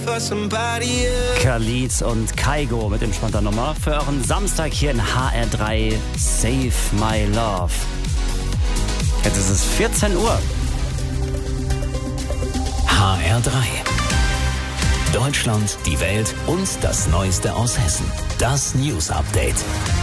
Khalid und Kygo mit entspannter Nummer für euren Samstag hier in HR3 Save My Love. Jetzt ist es 14 Uhr. HR3. Deutschland, die Welt und das Neueste aus Hessen. Das News Update.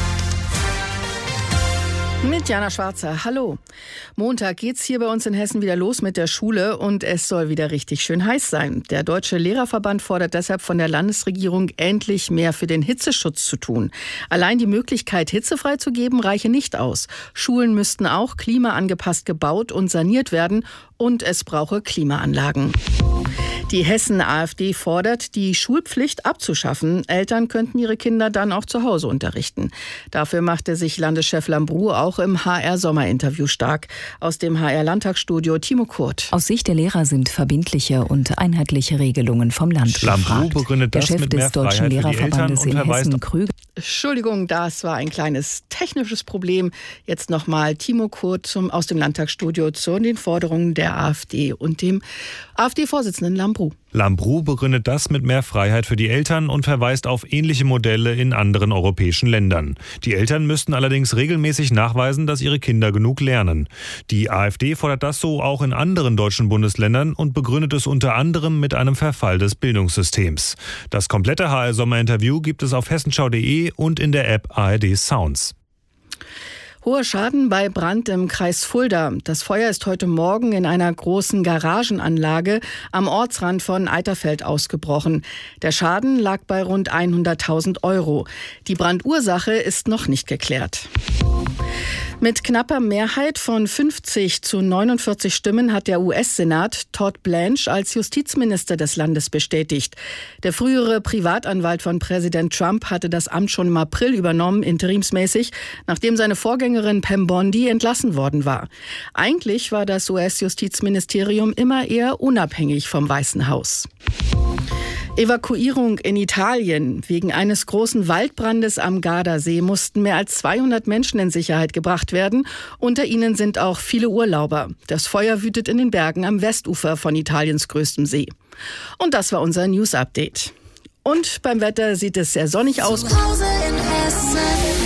Mit Jana Schwarzer. Hallo. Montag geht's hier bei uns in Hessen wieder los mit der Schule und es soll wieder richtig schön heiß sein. Der Deutsche Lehrerverband fordert deshalb von der Landesregierung, endlich mehr für den Hitzeschutz zu tun. Allein die Möglichkeit, hitzefrei zu geben, reiche nicht aus. Schulen müssten auch klimaangepasst gebaut und saniert werden und es brauche Klimaanlagen. Die Hessen-AfD fordert, die Schulpflicht abzuschaffen. Eltern könnten ihre Kinder dann auch zu Hause unterrichten. Dafür machte sich Landeschef Lambrou auch im HR-Sommerinterview stark. Aus dem HR-Landtagsstudio Timo Kurt. Aus Sicht der Lehrer sind verbindliche und einheitliche Regelungen vom Land Lambrou begründet das der Chef mit mehr des Deutschen Freiheit für die Eltern Lehrerverbandes und in verweist Hessen, Krüger. Entschuldigung, das war ein kleines technisches Problem. Jetzt nochmal Timo Kurt aus dem Landtagsstudio zu den Forderungen der AfD und dem AfD-Vorsitzenden Lambrou. Lambrou begründet das mit mehr Freiheit für die Eltern und verweist auf ähnliche Modelle in anderen europäischen Ländern. Die Eltern müssten allerdings regelmäßig nachweisen, dass ihre Kinder genug lernen. Die AfD fordert das so auch in anderen deutschen Bundesländern und begründet es unter anderem mit einem Verfall des Bildungssystems. Das komplette HR-Sommerinterview gibt es auf hessenschau.de und in der App ARD Sounds. Hoher Schaden bei Brand im Kreis Fulda. Das Feuer ist heute Morgen in einer großen Garagenanlage am Ortsrand von Eiterfeld ausgebrochen. Der Schaden lag bei rund 100.000 €. Die Brandursache ist noch nicht geklärt. Mit knapper Mehrheit von 50 zu 49 Stimmen hat der US-Senat Todd Blanche als Justizminister des Landes bestätigt. Der frühere Privatanwalt von Präsident Trump hatte das Amt schon im April übernommen, interimsmäßig, nachdem seine Vorgängerin Pam Bondi entlassen worden war. Eigentlich war das US-Justizministerium immer eher unabhängig vom Weißen Haus. Evakuierung in Italien. Wegen eines großen Waldbrandes am Gardasee mussten mehr als 200 Menschen in Sicherheit gebracht werden. Unter ihnen sind auch viele Urlauber. Das Feuer wütet in den Bergen am Westufer von Italiens größtem See. Und das war unser News Update. Und beim Wetter sieht es sehr sonnig aus. Zu Hause in Hessen.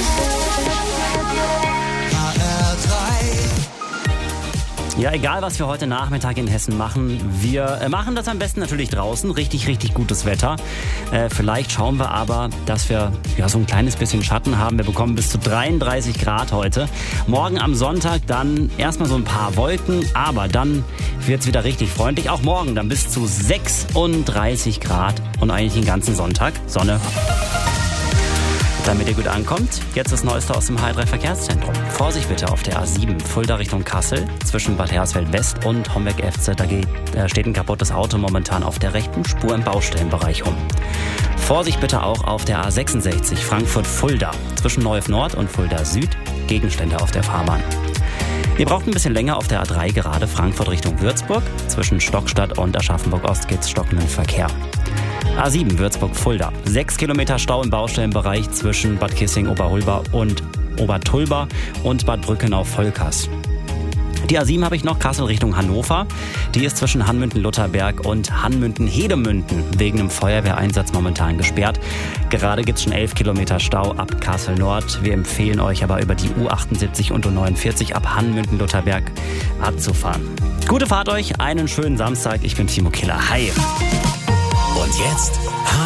Ja, egal, was wir heute Nachmittag in Hessen machen, wir machen das am besten natürlich draußen. Richtig, richtig gutes Wetter. Vielleicht schauen wir aber, dass wir so ein kleines bisschen Schatten haben. Wir bekommen bis zu 33 Grad heute. Morgen am Sonntag dann erstmal so ein paar Wolken, aber dann wird es wieder richtig freundlich. Auch morgen dann bis zu 36 Grad und eigentlich den ganzen Sonntag Sonne. Damit ihr gut ankommt, jetzt das Neueste aus dem HR3 Verkehrszentrum. Vorsicht bitte auf der A7 Fulda Richtung Kassel zwischen Bad Hersfeld West und Homberg-Efze. Da steht ein kaputtes Auto momentan auf der rechten Spur im Baustellenbereich rum. Vorsicht bitte auch auf der A66 Frankfurt-Fulda zwischen Neuef Nord und Fulda Süd. Gegenstände auf der Fahrbahn. Ihr braucht ein bisschen länger auf der A3 gerade Frankfurt Richtung Würzburg. Zwischen Stockstadt und Aschaffenburg-Ost geht's stockenden Verkehr. A7 Würzburg-Fulda. 6 Kilometer Stau im Baustellenbereich zwischen Bad Kissing-Oberhulba und Obertulba und Bad Brückenau-Volkers. Die A7 habe ich noch, Kassel Richtung Hannover. Die ist zwischen Hanmünden-Lutherberg und Hanmünden-Hedemünden wegen einem Feuerwehreinsatz momentan gesperrt. Gerade gibt es schon 11 Kilometer Stau ab Kassel Nord. Wir empfehlen euch aber über die U78 und U49 ab Hanmünden-Lutherberg abzufahren. Gute Fahrt euch, einen schönen Samstag. Ich bin Timo Killer. Hi! Und jetzt